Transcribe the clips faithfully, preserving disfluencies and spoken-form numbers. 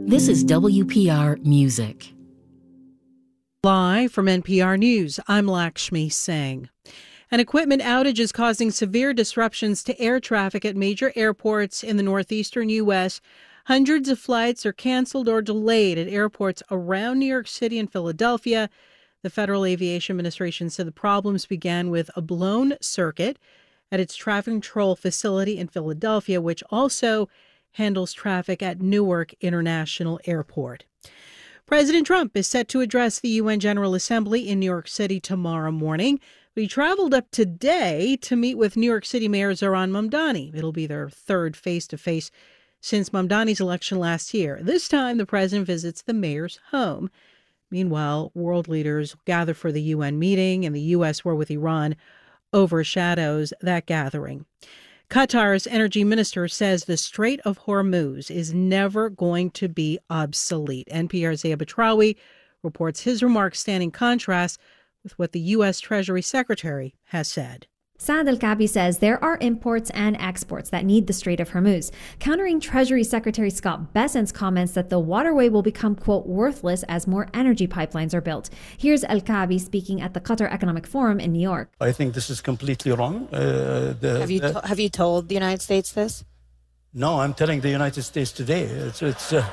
This is W P R Music. Live from N P R News, I'm Lakshmi Singh. An equipment outage is causing severe disruptions to air traffic at major airports in the northeastern U S. Hundreds of flights are canceled or delayed at airports around New York City and Philadelphia. The Federal Aviation Administration said the problems began with a blown circuit at its traffic control facility in Philadelphia, which also handles traffic at Newark International Airport. President Trump is set to address the U N General Assembly in New York City tomorrow morning. He traveled up today to meet with New York City Mayor Zohran Mamdani. It'll be their third face-to-face since Mamdani's election last year. This time, the president visits the mayor's home. Meanwhile, world leaders gather for the U N meeting, and the U S war with Iran overshadows that gathering. Qatar's energy minister says the Strait of Hormuz is never going to be obsolete. N P R's Zia Batrawi reports his remarks stand in contrast with what the U S Treasury Secretary has said. Saad Al-Kaabi says there are imports and exports that need the Strait of Hormuz, countering Treasury Secretary Scott Bessent's comments that the waterway will become, quote, worthless as more energy pipelines are built. Here's Al-Kaabi speaking at the Qatar Economic Forum in New York. I think this is completely wrong. Uh, the, have you to- have you told the United States this? No, I'm telling the United States today. It's, it's uh,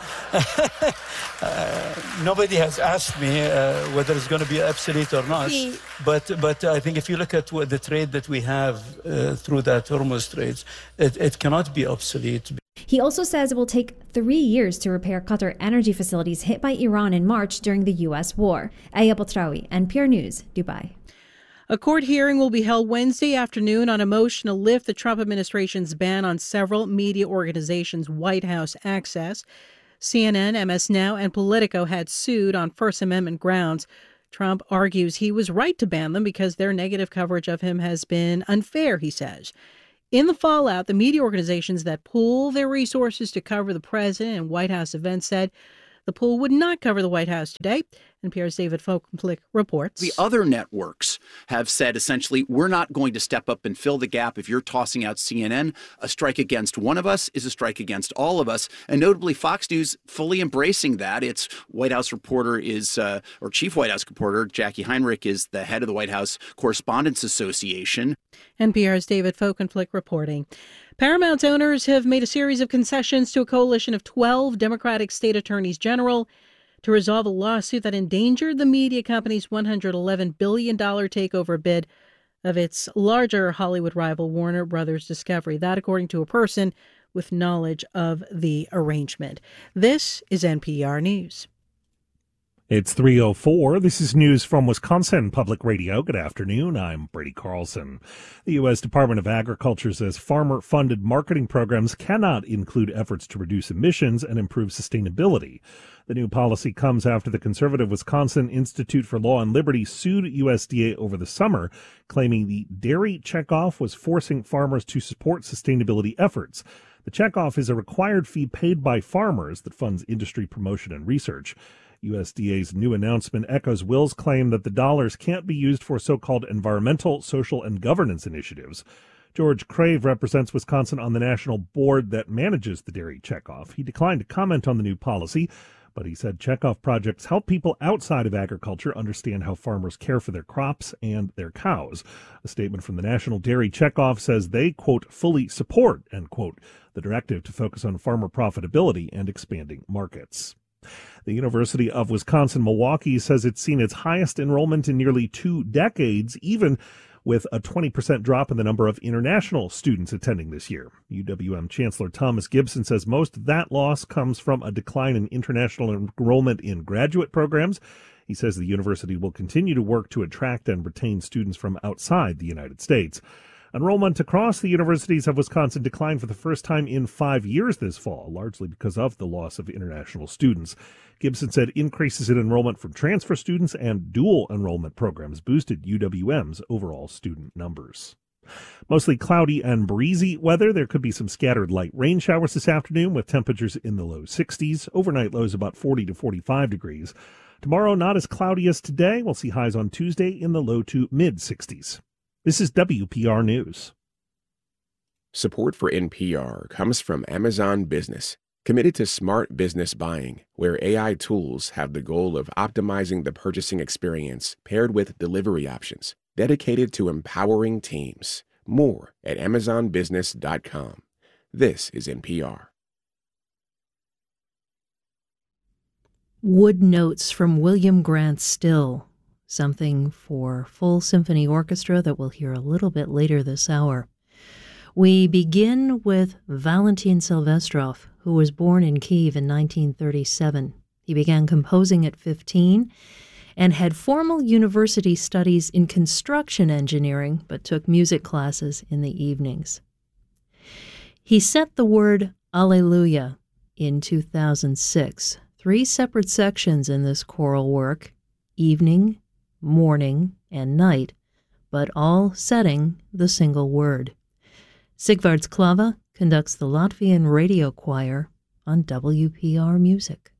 uh, nobody has asked me uh, whether it's going to be obsolete or not. See, but but I think if you look at what the trade that we have uh, through that Hormuz Straits, it, it cannot be obsolete. He also says it will take three years to repair Qatar energy facilities hit by Iran in March during the U S war. Aya Batrawi, N P R News, Dubai. A court hearing will be held Wednesday afternoon on a motion to lift the Trump administration's ban on several media organizations' White House access. C N N, M S Now, and Politico had sued on First Amendment grounds. Trump argues he was right to ban them because their negative coverage of him has been unfair, he says. In the fallout, the media organizations that pool their resources to cover the president and White House events said the pool would not cover the White House today. N P R's David Folkenflik reports. The other networks have said essentially, we're not going to step up and fill the gap. If you're tossing out C N N, a strike against one of us is a strike against all of us. And notably, Fox News fully embracing that. Its White House reporter is, uh, or chief White House reporter, Jackie Heinrich, is the head of the White House Correspondents Association. N P R's David Folkenflik reporting. Paramount's owners have made a series of concessions to a coalition of twelve Democratic state attorneys general to resolve a lawsuit that endangered the media company's one hundred eleven billion dollars takeover bid of its larger Hollywood rival Warner Brothers Discovery. That, according to a person with knowledge of the arrangement. This is N P R News. It's three oh four. This is news from Wisconsin Public Radio. Good afternoon. I'm Brady Carlson. The U S Department of Agriculture says farmer-funded marketing programs cannot include efforts to reduce emissions and improve sustainability. The new policy comes after the conservative Wisconsin Institute for Law and Liberty sued U S D A over the summer, claiming the dairy checkoff was forcing farmers to support sustainability efforts. The checkoff is a required fee paid by farmers that funds industry promotion and research. U S D A's new announcement echoes Will's claim that the dollars can't be used for so-called environmental, social, and governance initiatives. George Crave represents Wisconsin on the national board that manages the dairy checkoff. He declined to comment on the new policy, but he said checkoff projects help people outside of agriculture understand how farmers care for their crops and their cows. A statement from the National Dairy Checkoff says they, quote, fully support, end quote, the directive to focus on farmer profitability and expanding markets. The University of Wisconsin-Milwaukee says it's seen its highest enrollment in nearly two decades, even with a twenty percent drop in the number of international students attending this year. U W M Chancellor Thomas Gibson says most of that loss comes from a decline in international enrollment in graduate programs. He says the university will continue to work to attract and retain students from outside the United States. Enrollment across the universities of Wisconsin declined for the first time in five years this fall, largely because of the loss of international students. Gibson said increases in enrollment from transfer students and dual enrollment programs boosted U W M's overall student numbers. Mostly cloudy and breezy weather. There could be some scattered light rain showers this afternoon with temperatures in the low sixties. Overnight lows about forty to forty-five degrees. Tomorrow, not as cloudy as today. We'll see highs on Tuesday in the low to mid sixties. This is W P R News. Support for N P R comes from Amazon Business. Committed to smart business buying, where A I tools have the goal of optimizing the purchasing experience paired with delivery options. Dedicated to empowering teams. More at amazon business dot com. This is N P R. Wood Notes from William Grant Still, something for full symphony orchestra that we'll hear a little bit later this hour. We begin with Valentin Silvestrov, who was born in Kyiv in nineteen thirty-seven. He began composing at fifteen and had formal university studies in construction engineering, but took music classes in the evenings. He set the word Alleluia in two thousand six. Three separate sections in this choral work, evening, morning, and night, but all setting the single word. Sigvards Klava conducts the Latvian radio choir on W P R Music.